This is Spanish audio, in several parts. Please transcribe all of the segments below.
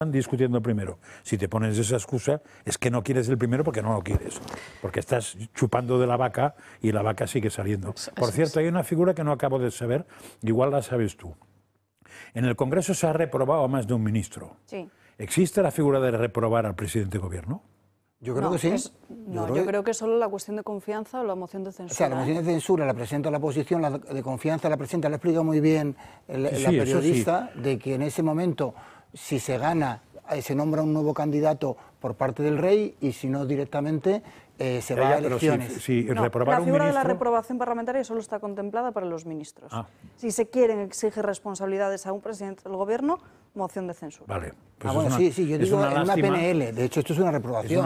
discutiendo primero. Si te pones esa excusa, es que no quieres el primero porque no lo quieres. Porque estás chupando de la vaca y la vaca sigue saliendo. Por cierto, hay una figura que no acabo de saber, igual la sabes tú. En el Congreso se ha reprobado a más de un ministro. Sí. ¿Existe la figura de reprobar al presidente de gobierno? Yo creo que sí. Yo creo que es solo la cuestión de confianza o la moción de censura. O sea, la moción de censura la presenta la oposición, la de confianza la presenta, lo ha explicado muy bien la periodista, de que en ese momento, si se gana, se nombra un nuevo candidato por parte del rey y si no directamente se va a elecciones. La figura de la reprobación parlamentaria solo está contemplada para los ministros. Si se quieren exigir responsabilidades a un presidente del gobierno, moción de censura. Vale. Pues bueno, sí, yo digo en una PNL. De hecho, esto es una reprobación.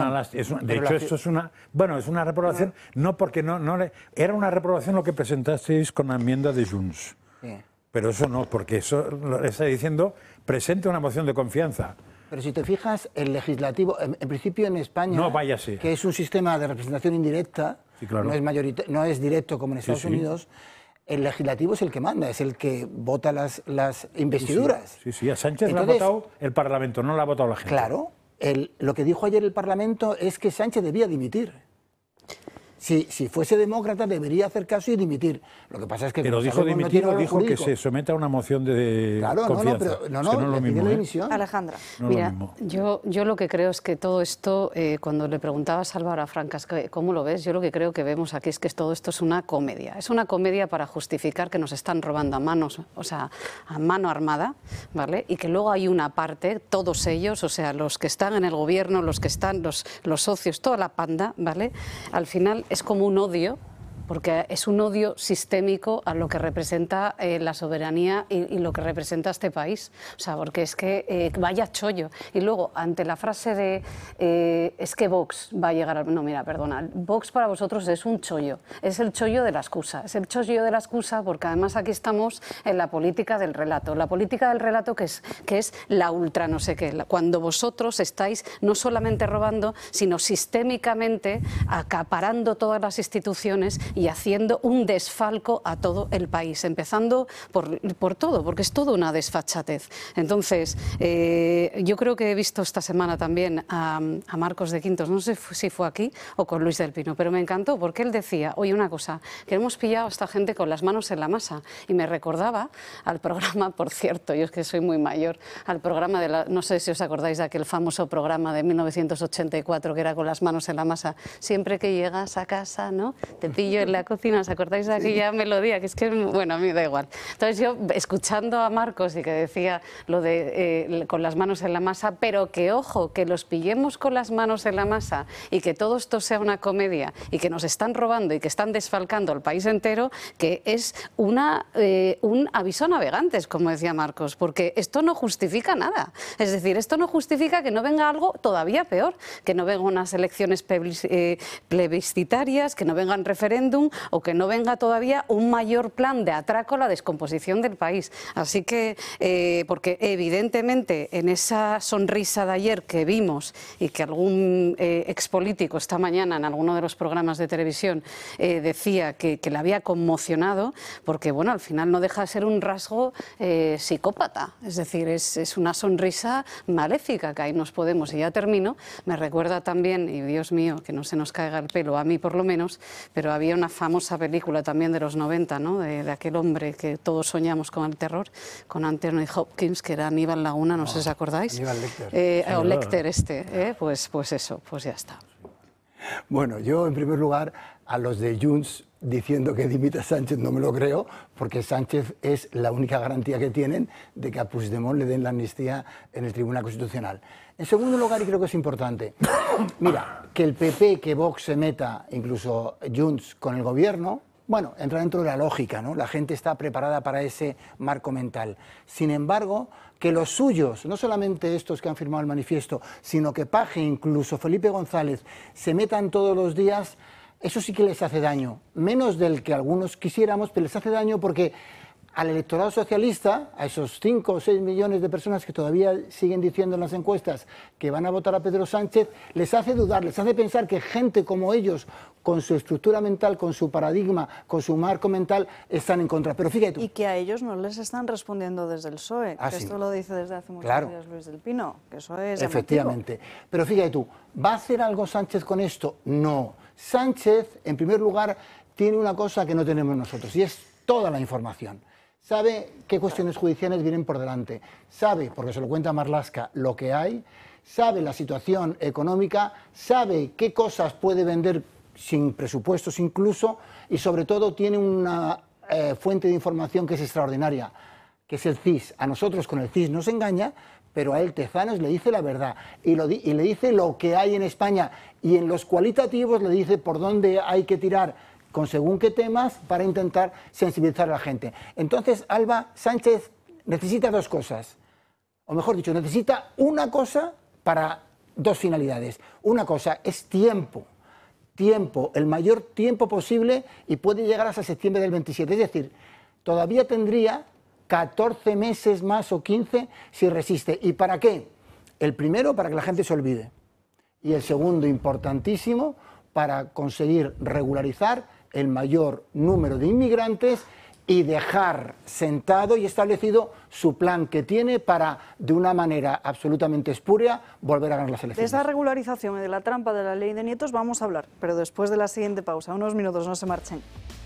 Es una reprobación, no porque era una reprobación lo que presentasteis con la enmienda de Junts. Sí. Pero eso no, porque eso lo está diciendo, presente una moción de confianza. Pero si te fijas, el legislativo, en principio en España, que es un sistema de representación indirecta, sí, claro, no es directo como en Estados Unidos, el legislativo es el que manda, es el que vota las investiduras. Sí, a Sánchez le ha votado el Parlamento, no la ha votado la gente. Claro, lo que dijo ayer el Parlamento es que Sánchez debía dimitir. Si fuese demócrata debería hacer caso y dimitir. Lo que pasa es que... Pero dijo dimitir o dijo que se someta a una moción de confianza. No, pide la dimisión. Alejandra. Mira, yo lo que creo es que todo esto, cuando le preguntaba a Salvador Francas cómo lo ves, yo lo que creo que vemos aquí es que todo esto es una comedia. Es una comedia para justificar que nos están robando a mano armada, ¿vale? Y que luego hay una parte, todos ellos, o sea, los que están en el gobierno, los que están, los socios, toda la panda, ¿vale? Al final es como un odio, porque es un odio sistémico a lo que representa la soberanía y lo que representa este país. O sea, porque es que vaya chollo. Y luego, ante la frase de es que Vox va a llegar al... No, mira, perdona, Vox para vosotros es un chollo. Es el chollo de la excusa. Es el chollo de la excusa porque además aquí estamos en la política del relato. La política del relato que es la ultra no sé qué. Cuando vosotros estáis no solamente robando, sino sistémicamente acaparando todas las instituciones y haciendo un desfalco a todo el país, empezando por todo, porque es todo una desfachatez. Entonces, yo creo que he visto esta semana también a Marcos de Quintos, no sé si fue aquí o con Luis del Pino, pero me encantó porque él decía, oye, una cosa, que hemos pillado a esta gente con las manos en la masa, y me recordaba al programa, por cierto, yo es que soy muy mayor, al programa no sé si os acordáis de aquel famoso programa de 1984 que era con las manos en la masa, siempre que llegas a casa, ¿no? Te pillo en la cocina, ¿os acordáis de aquella melodía? Que es que, bueno, a mí me da igual. Entonces yo, escuchando a Marcos y que decía lo de con las manos en la masa, pero que, ojo, que los pillemos con las manos en la masa y que todo esto sea una comedia y que nos están robando y que están desfalcando al país entero, que es un aviso a navegantes, como decía Marcos, porque esto no justifica nada. Es decir, esto no justifica que no venga algo todavía peor, que no vengan unas elecciones plebiscitarias, que no vengan referéndum o que no venga todavía un mayor plan de atraco a la descomposición del país. Así que, porque evidentemente en esa sonrisa de ayer que vimos y que algún expolítico esta mañana en alguno de los programas de televisión decía que le había conmocionado, porque bueno, al final no deja de ser un rasgo psicópata, es decir, es una sonrisa maléfica que ahí nos podemos, y ya termino, me recuerda también, y Dios mío, que no se nos caiga el pelo, a mí por lo menos, pero había una famosa película también de los 90, ¿no? De aquel hombre que todos soñamos con el terror, con Anthony Hopkins, que era Aníbal Laguna, no sé si os acordáis. Aníbal Lecter. O Lecter pues eso, pues ya está. Bueno, yo en primer lugar a los de Junts diciendo que dimita a Sánchez no me lo creo, porque Sánchez es la única garantía que tienen de que a Puigdemont le den la amnistía en el Tribunal Constitucional. En segundo lugar, y creo que es importante, mira, que el PP, que Vox se meta, incluso Junts, con el gobierno, bueno, entra dentro de la lógica, ¿no? La gente está preparada para ese marco mental. Sin embargo, que los suyos, no solamente estos que han firmado el manifiesto, sino que Paje, incluso Felipe González, se metan todos los días, eso sí que les hace daño. Menos del que algunos quisiéramos, pero les hace daño porque al electorado socialista, a esos 5 o 6 millones de personas que todavía siguen diciendo en las encuestas que van a votar a Pedro Sánchez, les hace dudar, les hace pensar que gente como ellos, con su estructura mental, con su paradigma, con su marco mental, están en contra. Pero fíjate tú. Y que a ellos no les están respondiendo desde el PSOE, que sí. Esto lo dice desde hace muchos días Luis del Pino, que eso es efectivamente. Pero fíjate tú, ¿va a hacer algo Sánchez con esto? No. Sánchez, en primer lugar, tiene una cosa que no tenemos nosotros, y es toda la información. Sabe qué cuestiones judiciales vienen por delante, sabe, porque se lo cuenta Marlaska, lo que hay, sabe la situación económica, sabe qué cosas puede vender sin presupuestos incluso, y sobre todo tiene una fuente de información que es extraordinaria, que es el CIS. A nosotros con el CIS nos engaña, pero a él Tezanos le dice la verdad y le dice lo que hay en España, y en los cualitativos le dice por dónde hay que tirar con según qué temas para intentar sensibilizar a la gente. Entonces, Alba, Sánchez necesita dos cosas, o mejor dicho, necesita una cosa para dos finalidades. Una cosa es tiempo, el mayor tiempo posible, y puede llegar hasta septiembre del 27. Es decir, todavía tendría 14 meses más o 15 si resiste. ¿Y para qué? El primero, para que la gente se olvide. Y el segundo, importantísimo, para conseguir regularizar el mayor número de inmigrantes y dejar sentado y establecido su plan que tiene para, de una manera absolutamente espúrea, volver a ganar las elecciones. De esa regularización y de la trampa de la ley de nietos vamos a hablar, pero después de la siguiente pausa. Unos minutos, no se marchen.